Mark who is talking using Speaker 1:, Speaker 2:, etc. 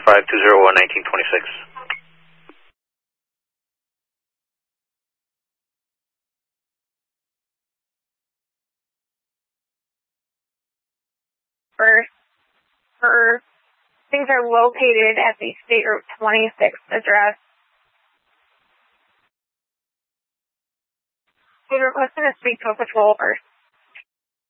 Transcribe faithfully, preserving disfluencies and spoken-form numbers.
Speaker 1: five two zero one nineteen twenty-six.
Speaker 2: First, for things are located at the State Route twenty-six address. We're requesting to speak to a patrol first.